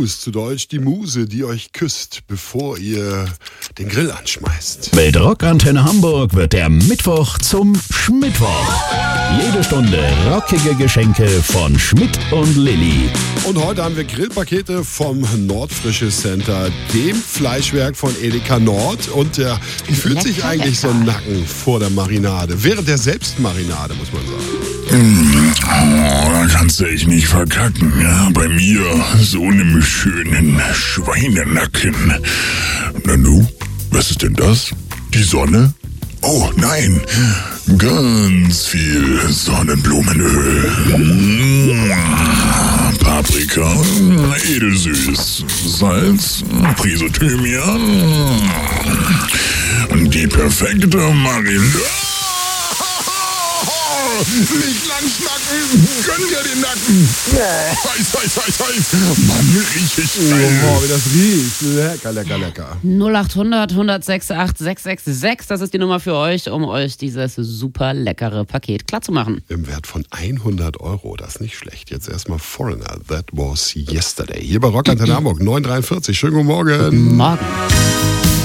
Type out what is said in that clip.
Muse, zu Deutsch die Muse, die euch küsst, bevor ihr den Grill anschmeißt. Mit Rockantenne Hamburg wird der Mittwoch zum Schmittwoch. Jede Stunde rockige Geschenke von Schmidt und Lilly. Und heute haben wir Grillpakete vom Nordfrische Center, dem Fleischwerk von Edeka Nord. Und wie fühlt sich eigentlich so ein Nacken vor der Marinade? Während der Selbstmarinade, muss man sagen. Da kannst du echt nicht verkacken. Ja? Bei mir so einem schönen Schweinenacken. Na nu, was ist denn das? Die Sonne? Oh nein, ganz viel Sonnenblumenöl. Paprika, edelsüß, Salz, Prise Thymian. Die perfekte Marinade. Nicht lang schnacken, gönn dir den Nacken. Heiß. Mann, richtig geil. Oh, wie das riecht. Lecker. 0800 106 666, das ist die Nummer für euch, um euch dieses super leckere Paket klarzumachen. Im Wert von 100 €, das ist nicht schlecht. Jetzt erstmal Foreigner, That Was Yesterday. Hier bei Rockantenne Hamburg, 9:43. Schönen guten Morgen. Morgen.